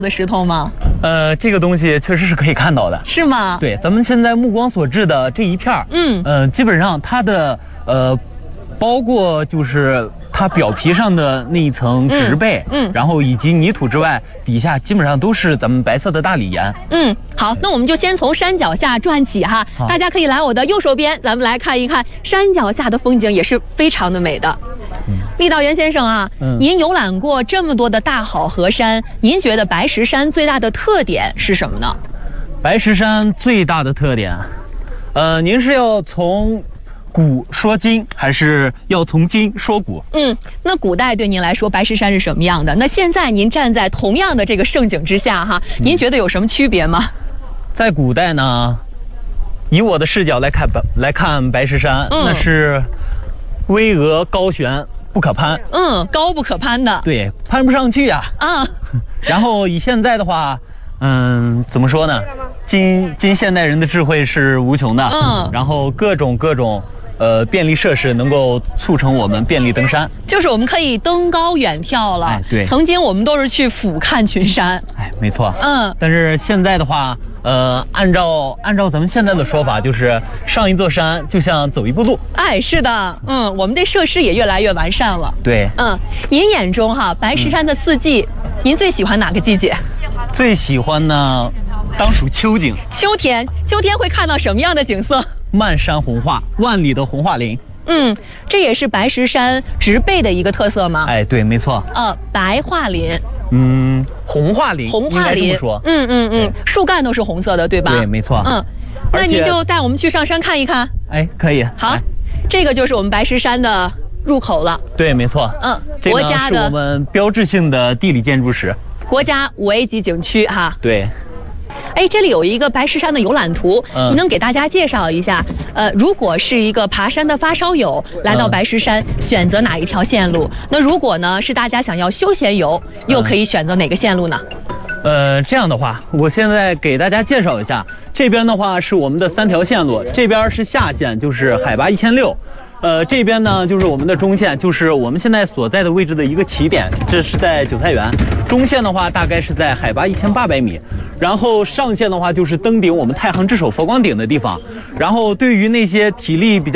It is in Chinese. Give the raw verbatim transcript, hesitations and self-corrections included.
的石头吗？ 呃，这个东西确实是可以看到的， 是吗？ 对，咱们现在目光所至的这一片儿， 嗯， 呃，基本上它的呃，包括就是它表皮上的那一层植被， 嗯，嗯然后以及泥土之外，底下基本上都是咱们白色的大理岩。 嗯，好，那我们就先从山脚下转起哈，大家可以来我的右手边，咱们来看一看山脚下的风景，也是非常的美的。嗯、郦道元先生啊，嗯、您游览过这么多的大好河山，您觉得白石山最大的特点是什么呢？ 白石山最大的特点，呃，您是要从古说今，还是要从今说古？ 嗯，那古代对您来说，白石山是什么样的？那现在您站在同样的这个盛景之下，哈，您觉得有什么区别吗？ 在古代呢，以我的视角来看白来看白石山，嗯、那是巍峨高悬，不可攀。 嗯，高不可攀的。 对，攀不上去呀。啊。然后以现在的话，嗯，怎么说呢？今今现代人的智慧是无穷的。嗯。然后各种各种。呃，便利设施能够促成我们便利登山， 就是我们可以登高远眺了。 哎，对， 曾经我们都是去俯瞰群山。 哎，没错。 嗯， 但是现在的话，呃，按照按照咱们现在的说法，就是上一座山就像走一步路。 哎，是的，嗯，我们这设施也越来越完善了。 对， 嗯，您眼中哈，白石山的四季，嗯、您最喜欢哪个季节？ 最喜欢呢，当属秋景。 秋天，秋天会看到什么样的景色？ 漫山红画，万里的红桦林。 嗯，这也是白石山植被的一个特色吗？ 哎，对，没错。 呃，白桦林。 嗯，红桦林。 红桦林。 说。 嗯嗯嗯，树干都是红色的，对吧？ 对，没错。 嗯，那您就带我们去上山看一看。 哎，可以。 好，这个就是我们白石山的入口了。 对，没错。 嗯，国家的是我们标志性的地理建筑石， 国家五 A 级景区哈。 对。 哎，这里有一个白石山的游览图， 嗯、 你能给大家介绍一下？呃，如果是一个爬山的发烧友来到白石山，嗯、选择哪一条线路？那如果呢是大家想要休闲游，又可以选择哪个线路呢？ 呃，这样的话，我现在给大家介绍一下，这边的话是我们的三条线路，这边是下线，就是海拔一千六。呃，这边呢就是我们的中线，就是我们现在所在的位置的一个起点，这是在韭菜园。中线的话大概是在海拔一千八百米，然后上线的话就是登顶我们太行之首佛光顶的地方。然后对于那些体力比较